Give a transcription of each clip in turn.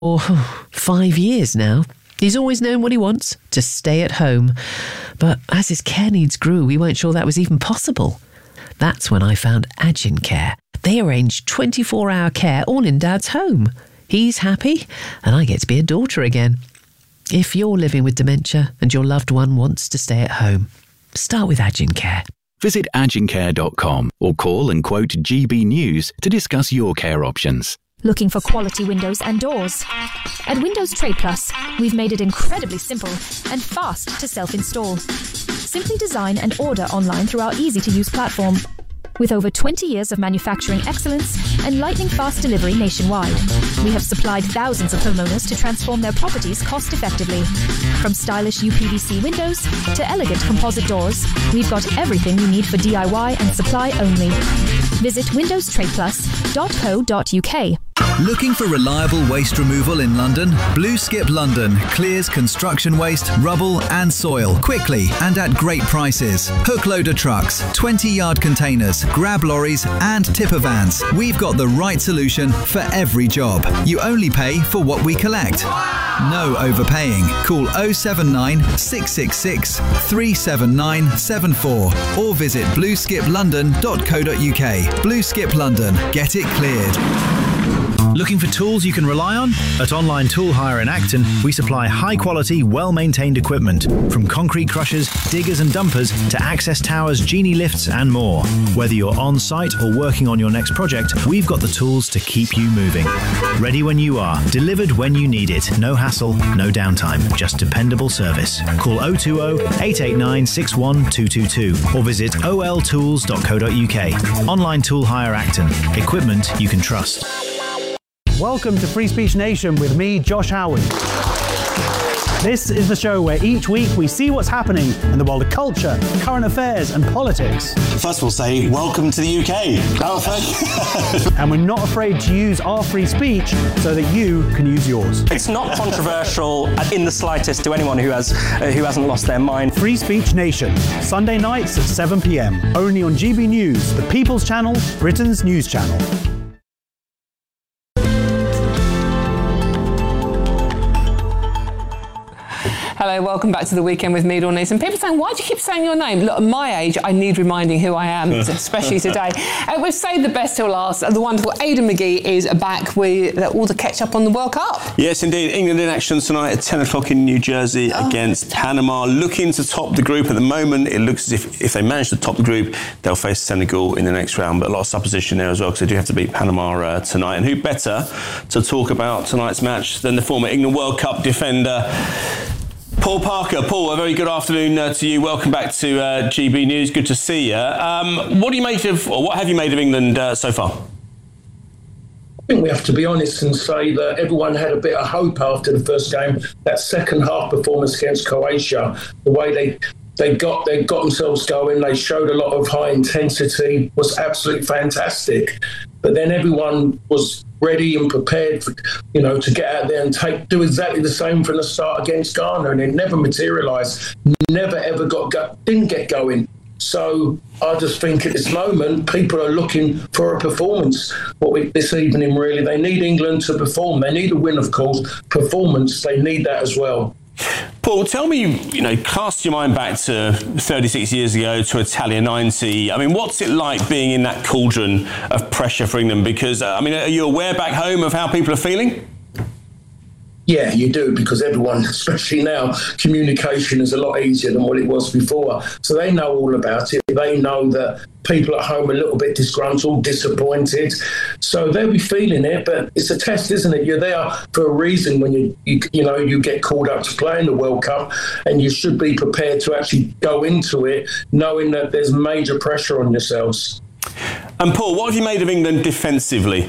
for 5 years now. He's always known what he wants, to stay at home. But as his care needs grew, we weren't sure that was even possible. That's when I found Agin Care. They arrange 24-hour care all in Dad's home. He's happy, and I get to be a daughter again. If you're living with dementia and your loved one wants to stay at home, start with Agin Care. Visit agincare.com or call and quote GB News to discuss your care options. Looking for quality windows and doors? At Windows Trade Plus, we've made it incredibly simple and fast to self-install. Simply design and order online through our easy-to-use platform. With over 20 years of manufacturing excellence and lightning-fast delivery nationwide, we have supplied thousands of homeowners to transform their properties cost-effectively. From stylish UPVC windows to elegant composite doors, we've got everything you need for DIY and supply only. Visit windowstradeplus.co.uk. Looking for reliable waste removal in London? Blue Skip London clears construction waste, rubble and soil quickly and at great prices. Hook loader trucks, 20-yard containers, grab lorries and tipper vans. We've got the right solution for every job. You only pay for what we collect. No overpaying. Call 079 666 37974 or visit blueskiplondon.co.uk. Blue Skip London. Get it cleared. Looking for tools you can rely on? At Online Tool Hire in Acton, we supply high-quality, well-maintained equipment, from concrete crushers, diggers and dumpers to access towers, genie lifts and more. Whether you're on-site or working on your next project, we've got the tools to keep you moving. Ready when you are, delivered when you need it. No hassle, no downtime, just dependable service. Call 020-889-61222 or visit oltools.co.uk. Online Tool Hire Acton. Equipment you can trust. Welcome to Free Speech Nation with me, Josh Howard. This is the show where each week we see what's happening in the world of culture, current affairs and politics. First of all, say welcome to the UK. Oh, thank you. And we're not afraid to use our free speech so that you can use yours. It's not controversial in the slightest to anyone who hasn't lost their mind. Free Speech Nation, Sunday nights at 7 p.m. Only on GB News, the People's Channel, Britain's news channel. Hello, welcome back to The Weekend with me, Dawn Neeson. People saying, why do you keep saying your name? Look, at my age, I need reminding who I am, especially today. We've saved the best till last. The wonderful Aidan McGee is back with all the catch-up on the World Cup. Yes, indeed. England in action tonight at 10 o'clock in New Jersey against Panama, looking to top the group. At the moment, it looks as if they manage to top the group, they'll face Senegal in the next round. But a lot of supposition there as well, because they do have to beat Panama tonight. And who better to talk about tonight's match than the former England World Cup defender, Paul Parker. Paul, a very good afternoon to you. Welcome back to GB News. Good to see you. What do you make of, or what have you made of England so far? I think we have to be honest and say that everyone had a bit of hope after the first game. That second half performance against Croatia, the way they got themselves going, they showed a lot of high intensity, was absolutely fantastic. But then everyone was ready and prepared for, to get out there and do exactly the same from the start against Ghana, and it never materialised, never ever didn't get going. So I just think at this moment, people are looking for a performance. This evening, really, they need England to perform. They need a win, of course. Performance, they need that as well. Paul, tell me, cast your mind back to 36 years ago to Italia 90. I mean, what's it like being in that cauldron of pressure for England? Because, are you aware back home of how people are feeling? Yeah, you do, because everyone, especially now, communication is a lot easier than what it was before. So they know all about it. They know that people at home are a little bit disgruntled, disappointed. So they'll be feeling it, but it's a test, isn't it? You're there for a reason when you get called up to play in the World Cup, and you should be prepared to actually go into it knowing that there's major pressure on yourselves. And Paul, what have you made of England defensively?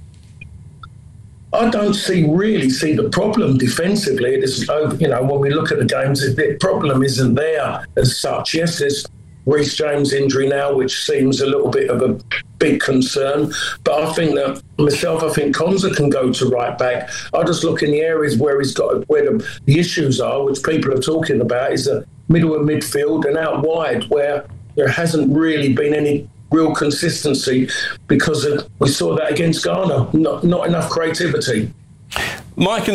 I don't really see the problem defensively. It's, when we look at the games, the problem isn't there as such. Yes, there's Reece James' injury now, which seems a little bit of a big concern. But I think Konsa can go to right back. I just look in the areas where the issues are, which people are talking about, is the middle of midfield and out wide, where there hasn't really been any real consistency, because we saw that against Ghana. Not enough creativity. My